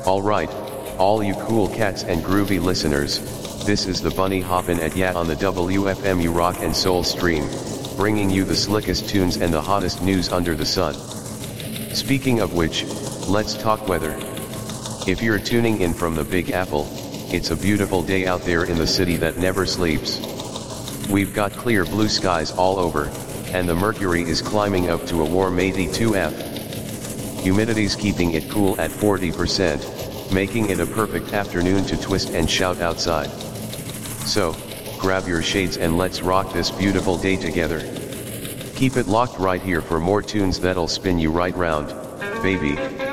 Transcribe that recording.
Alright, all you cool cats and groovy listeners, this is the Bunny Hoppin' at Ya on the WFMU Rock and Soul stream, bringing you the slickest tunes and the hottest news under the sun. Speaking of which, let's talk weather. If you're tuning in from the Big Apple, it's a beautiful day out there in the city that never sleeps. We've got clear blue skies all over, and the mercury is climbing up to a warm 82°F. Humidity's keeping it cool at 40%, making it a perfect afternoon to twist and shout outside. So, grab your shades and let's rock this beautiful day together. Keep it locked right here for more tunes that'll spin you right round, baby.